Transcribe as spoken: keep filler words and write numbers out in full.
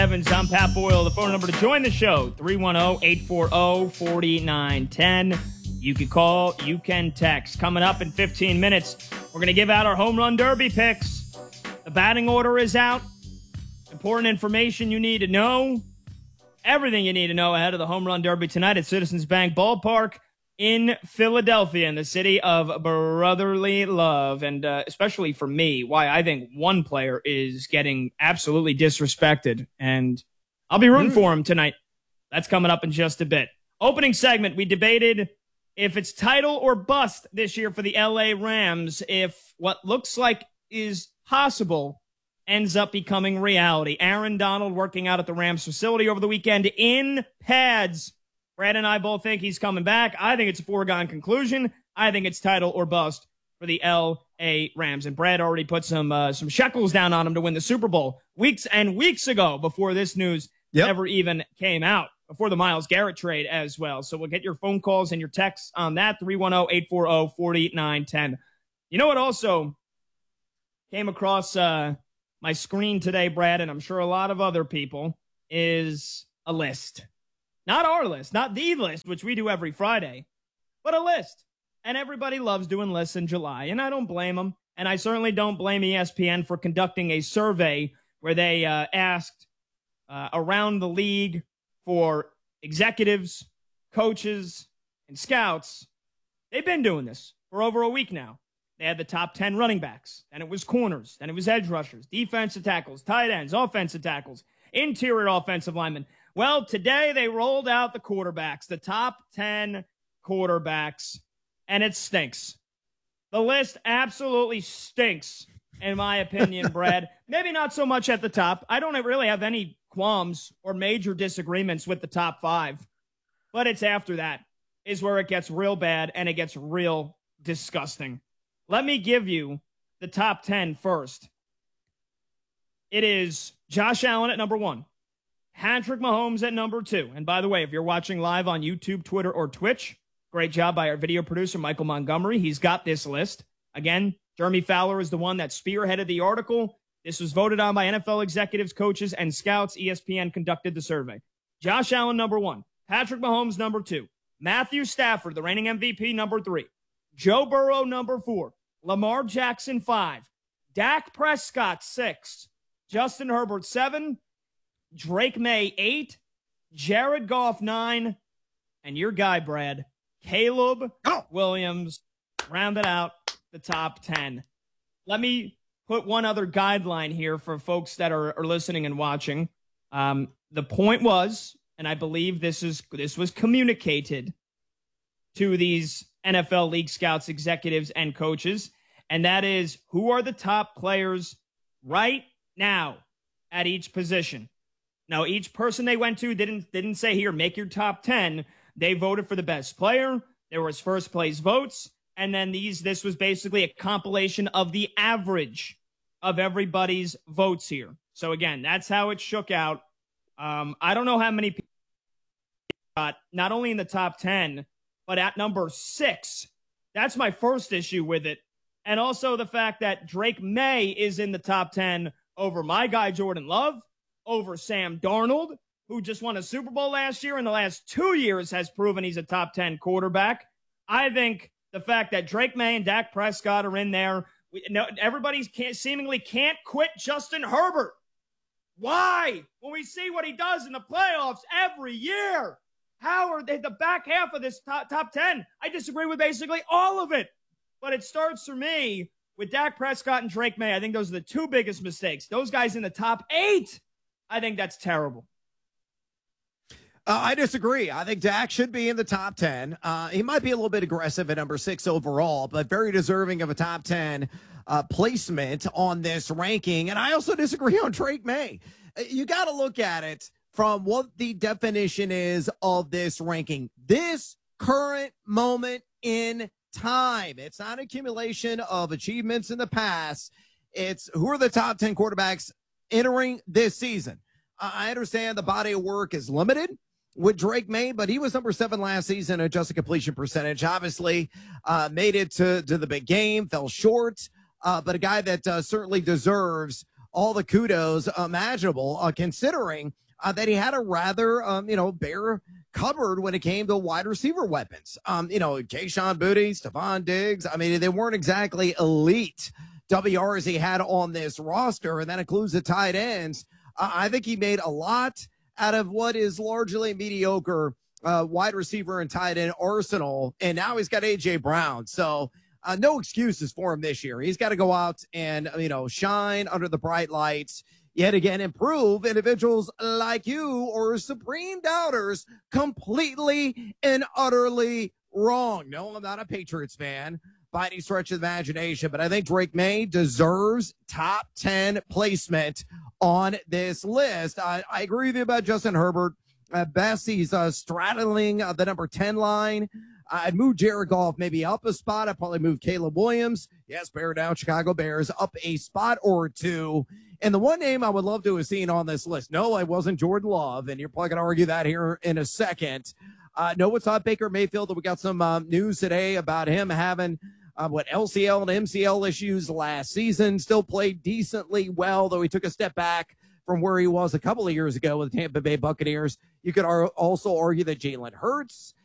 Evans, I'm Pat Boyle. The phone number to join the show, three one zero, eight four zero, four nine one zero. You can call, you can text. Coming up in fifteen minutes, we're going to give out our home run derby picks. The batting order is out. Important information you need to know. Everything you need to know ahead of the home run derby tonight at Citizens Bank Ballpark in Philadelphia, in the city of brotherly love. And uh, especially for me, why I think one player is getting absolutely disrespected. And I'll be rooting mm. for him tonight. That's coming up in just a bit. Opening segment, we debated if it's title or bust this year for the L A Rams, if what looks like is possible ends up becoming reality. Aaron Donald working out at the Rams facility over the weekend in pads. Brad and I both think he's coming back. I think it's a foregone conclusion. I think it's title or bust for the L A Rams. And Brad already put some uh, some shekels down on him to win the Super Bowl weeks and weeks ago before this news yep. ever even came out, before the Myles Garrett trade as well. So we'll get your phone calls and your texts on that, three one zero, eight four zero, four nine one zero. You know what also came across uh, my screen today, Brad, and I'm sure a lot of other people, is a list. Not our list, not the list, which we do every Friday, but a list. And everybody loves doing lists in July, and I don't blame them. And I certainly don't blame E S P N for conducting a survey where they uh, asked uh, around the league for executives, coaches, and scouts. They've been doing this for over a week now. They had the top ten running backs, then it was corners, then it was edge rushers, defensive tackles, tight ends, offensive tackles, interior offensive linemen. Well, today they rolled out the quarterbacks, the top ten quarterbacks, and it stinks. The list absolutely stinks, in my opinion, Brad. Maybe not so much at the top. I don't really have any qualms or major disagreements with the top five, but it's after that is where it gets real bad and it gets real disgusting. Let me give you the top ten first. It is Josh Allen at number one. Patrick Mahomes at number two. And by the way, if you're watching live on YouTube, Twitter, or Twitch, great job by our video producer, Michael Montgomery. He's got this list. Again, Jeremy Fowler is the one that spearheaded the article. This was voted on by N F L executives, coaches, and scouts. E S P N conducted the survey. Josh Allen, number one. Patrick Mahomes, number two. Matthew Stafford, the reigning M V P, number three. Joe Burrow, number four. Lamar Jackson, five. Dak Prescott, six. Justin Herbert, seven. Drake May, eight. Jared Goff, nine. And your guy, Brad, Caleb oh. Williams, rounded out the top ten. Let me put one other guideline here for folks that are, are listening and watching. Um, the point was, and I believe this is this was communicated to these N F L league scouts, executives, and coaches, and that is, who are the top players right now at each position? Now, each person they went to didn't didn't say, here, make your top ten. They voted for the best player. There was first place votes. And then these this was basically a compilation of the average of everybody's votes here. So, again, that's how it shook out. Um, I don't know how many people got, not only in the top ten, but at number six. That's my first issue with it. And also the fact that Drake May is in the top ten over my guy, Jordan Love, over Sam Darnold, who just won a Super Bowl last year, and the last two years has proven he's a top ten quarterback. I think the fact that Drake May and Dak Prescott are in there, we, no, everybody can't, seemingly can't quit Justin Herbert. Why? When we see what he does in the playoffs every year, how are they the back half of this top, top ten? I disagree with basically all of it. But it starts for me with Dak Prescott and Drake May. I think those are the two biggest mistakes. Those guys in the top eight, I think that's terrible. Uh, I disagree. I think Dak should be in the top ten. Uh, he might be a little bit aggressive at number six overall, but very deserving of a top ten uh, placement on this ranking. And I also disagree on Drake May. You got to look at it from what the definition is of this ranking. This current moment in time. It's not an accumulation of achievements in the past. It's who are the top ten quarterbacks entering this season. I understand the body of work is limited with Drake May, but he was number seven last season, adjusted completion percentage. Obviously, uh, made it to, to the big game, fell short, uh, but a guy that uh, certainly deserves all the kudos imaginable, uh, considering uh, that he had a rather, um, you know, bare cupboard when it came to wide receiver weapons. Um, you know, Kayshon Boutte, Stephon Diggs. I mean, they weren't exactly elite W Rs he had on this roster, and that includes the tight ends. Uh, I think he made a lot out of what is largely mediocre uh, wide receiver and tight end arsenal, and now he's got A J Brown. So uh, no excuses for him this year. He's got to go out and, you know, shine under the bright lights. Yet again, improve individuals like you or supreme doubters completely and utterly wrong. No, I'm not a Patriots fan by any stretch of the imagination, but I think Drake May deserves top ten placement on this list. I, I agree with you about Justin Herbert. At best, he's uh, straddling uh, the number ten line. I'd move Jared Goff maybe up a spot. I'd probably move Caleb Williams. Yes, bear down Chicago Bears up a spot or two. And the one name I would love to have seen on this list, no, I wasn't Jordan Love, and you're probably going to argue that here in a second. Uh, no, it's not Baker Mayfield. We got some um, news today about him having uh, what L C L and M C L issues last season. Still played decently well, though he took a step back from where he was a couple of years ago with the Tampa Bay Buccaneers. You could ar- also argue that Jalen Hurts